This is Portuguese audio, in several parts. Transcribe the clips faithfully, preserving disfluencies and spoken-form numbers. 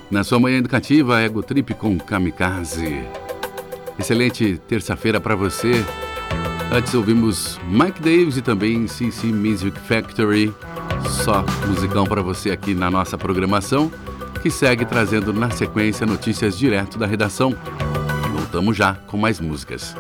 Na sua manhã educativa, Ego Trip com Kamikaze. Excelente terça-feira para você. Antes ouvimos Mike Davis e também C C Music Factory. Só musicão para você aqui na nossa programação, que segue trazendo na sequência notícias direto da redação. Voltamos já com mais músicas.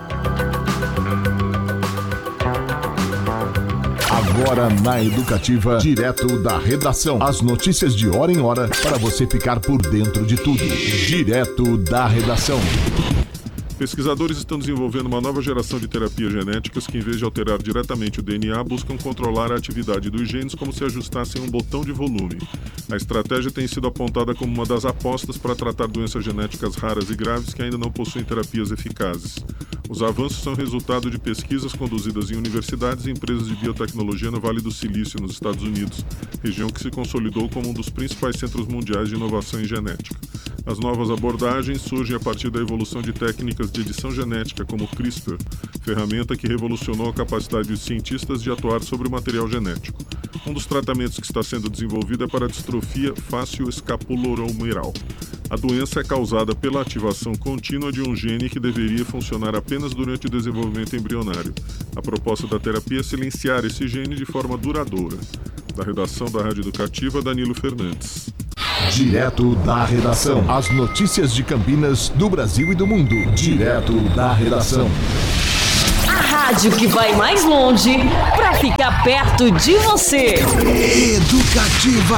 Agora na Educativa, direto da redação. As notícias de hora em hora para você ficar por dentro de tudo. Direto da redação. Pesquisadores estão desenvolvendo uma nova geração de terapias genéticas que, em vez de alterar diretamente o D N A, buscam controlar a atividade dos genes como se ajustassem um botão de volume. A estratégia tem sido apontada como uma das apostas para tratar doenças genéticas raras e graves que ainda não possuem terapias eficazes. Os avanços são resultado de pesquisas conduzidas em universidades e empresas de biotecnologia no Vale do Silício, nos Estados Unidos, região que se consolidou como um dos principais centros mundiais de inovação em genética. As novas abordagens surgem a partir da evolução de técnicas de edição genética como o CRISPR, ferramenta que revolucionou a capacidade dos cientistas de atuar sobre o material genético. Um dos tratamentos que está sendo desenvolvido é para a distrofia fácil-escapulohumeral. A doença é causada pela ativação contínua de um gene que deveria funcionar apenas durante o desenvolvimento embrionário. A proposta da terapia é silenciar esse gene de forma duradoura. Da redação da Rádio Educativa, Danilo Fernandes. Direto da redação. As notícias de Campinas, do Brasil e do mundo. Direto da redação. A rádio que vai mais longe para ficar perto de você. Educativa.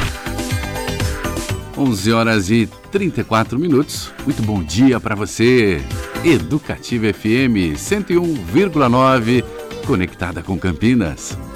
onze horas e trinta e quatro minutos. Muito bom dia para você. Educativa F M cento e um vírgula nove, conectada com Campinas.